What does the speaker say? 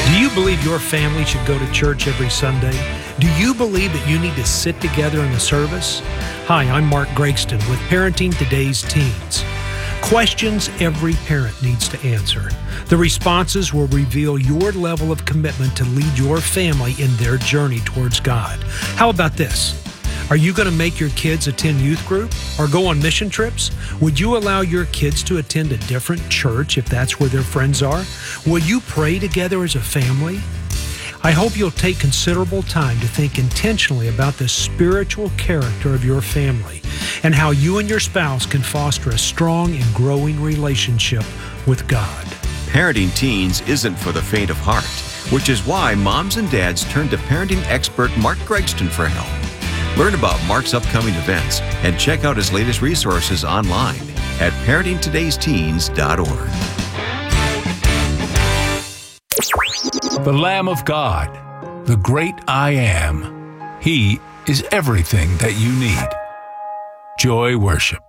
Do you believe your family should go to church every Sunday? Do you believe that you need to sit together in the service? Hi, I'm Mark Gregston with Parenting Today's Teens. Questions every parent needs to answer. The responses will reveal your level of commitment to lead your family in their journey towards God. How about this? Are you going to make your kids attend youth group or go on mission trips? Would you allow your kids to attend a different church if that's where their friends are? Will you pray together as a family? I hope you'll take considerable time to think intentionally about the spiritual character of your family and how you and your spouse can foster a strong and growing relationship with God. Parenting teens isn't for the faint of heart, which is why moms and dads turn to parenting expert Mark Gregston for help. Learn about Mark's upcoming events and check out his latest resources online at parentingtodaysteens.org. The Lamb of God, the great I Am. He is everything that you need. Joy Worship.